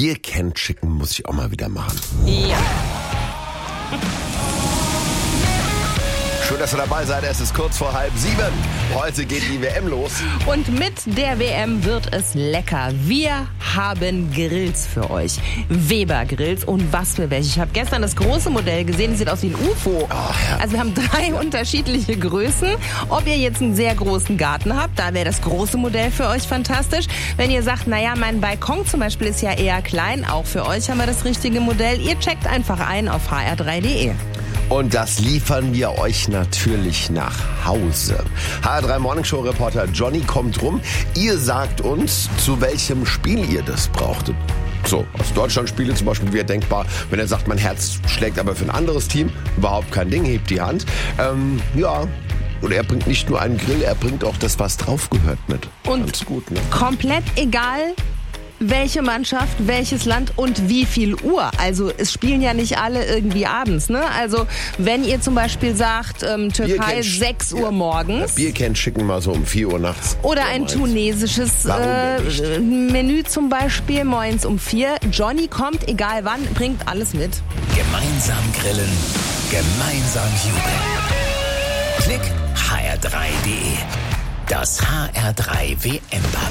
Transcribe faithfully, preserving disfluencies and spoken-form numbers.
Beer Can Chicken muss ich auch mal wieder machen. Ja. Schön, dass ihr dabei seid. Es ist kurz vor halb sieben. Heute geht die W M los. Und mit der W M wird es lecker. Wir haben Grills für euch. Weber Grills und was für welche. Ich habe gestern das große Modell gesehen. Das sieht aus wie ein U F O. Oh, ja. Also wir haben drei unterschiedliche Größen. Ob ihr jetzt einen sehr großen Garten habt, da wäre das große Modell für euch fantastisch. Wenn ihr sagt, naja, mein Balkon zum Beispiel ist ja eher klein, auch für euch haben wir das richtige Modell. Ihr checkt einfach ein auf h r drei punkt d e. Und das liefern wir euch natürlich nach Hause. H R drei Morningshow Reporter Johnny kommt rum. Ihr sagt uns, zu welchem Spiel ihr das brauchtet. So, aus Deutschland-Spiele zum Beispiel wäre denkbar, wenn er sagt, mein Herz schlägt aber für ein anderes Team. Überhaupt kein Ding, hebt die Hand. Ähm, ja... Und er bringt nicht nur einen Grill, er bringt auch das, was drauf gehört mit. Und ganz gut, ne? Komplett egal, welche Mannschaft, welches Land und wie viel Uhr. Also es spielen ja nicht alle irgendwie abends, ne? Also wenn ihr zum Beispiel sagt, ähm, Türkei sechs Uhr morgens. Bier Can Chicken mal so um vier Uhr nachts. Oder ein tunesisches äh, Menü zum Beispiel, morgens um vier. Johnny kommt, egal wann, bringt alles mit. Gemeinsam grillen, gemeinsam jubeln. Klick h r drei punkt d e. Das H R drei W M-Bad.